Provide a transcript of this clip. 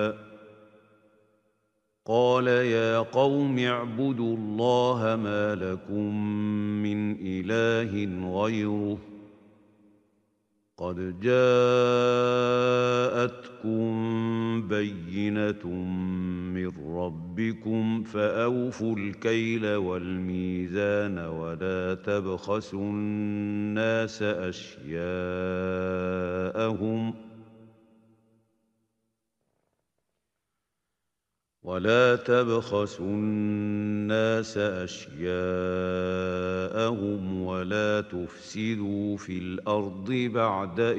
قال يا قوم اعبدوا الله ما لكم من إله غيره قد جاءتكم بينة من ربكم فأوفوا الكيل والميزان ولا تبخسوا الناس أشياءهم ولا تفسدوا في الأرض بعد